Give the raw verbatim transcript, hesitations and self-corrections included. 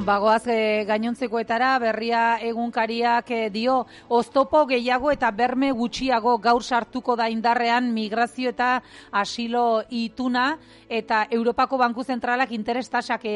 Bagoaz e, gainontzekoetara, Berria egunkariak e, dio, oztopo gehiago eta berme gutxiago gaur sartuko da indarrean migrazio eta asilo ituna, eta Europako Banku Zentralak interes tasak